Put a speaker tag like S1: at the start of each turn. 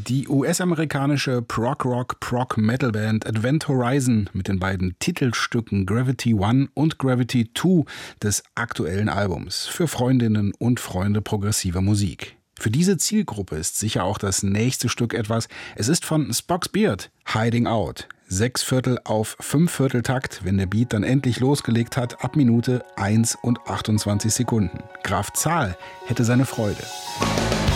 S1: Die US-amerikanische Prog-Rock-Prog-Metal-Band Event Horizon mit den beiden Titelstücken Gravity 1 und Gravity 2 des aktuellen Albums für Freundinnen und Freunde progressiver Musik. Für diese Zielgruppe ist sicher auch das nächste Stück etwas. Es ist von Spock's Beard, Hiding Out. 6/4 auf 5/4 Takt, wenn der Beat dann endlich losgelegt hat, ab Minute 1 und 28 Sekunden. Graf Zahl hätte seine Freude.